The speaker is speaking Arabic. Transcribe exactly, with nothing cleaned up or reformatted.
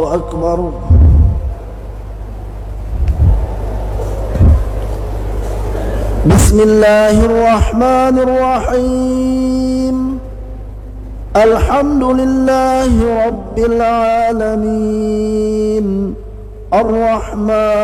أكبر. بسم الله الرحمن الرحيم. الحمد لله رب العالمين الرحمن